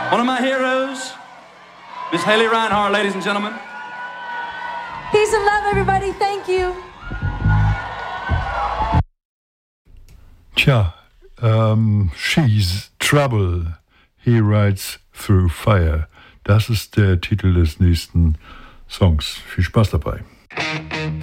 One of my heroes, Miss Haley Reinhart, ladies and gentlemen. Peace and love, everybody. Thank you. Tja, She's Trouble, He Rides Through Fire. Das ist der Titel des nächsten Songs. Viel Spaß dabei.